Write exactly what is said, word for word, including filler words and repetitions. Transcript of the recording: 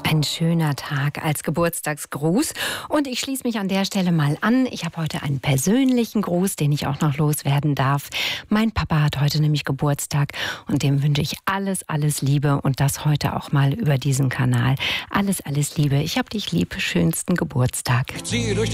Ein schöner Tag als Geburtstagsgruß. Und ich schließe mich an der Stelle mal an. Ich habe heute einen persönlichen Gruß, den ich auch noch loswerden darf. Mein Papa hat heute nämlich Geburtstag und dem wünsche ich alles, alles Liebe und das heute auch mal über diesen Kanal. Alles, alles Liebe. Ich hab dich lieb. Schönsten Geburtstag.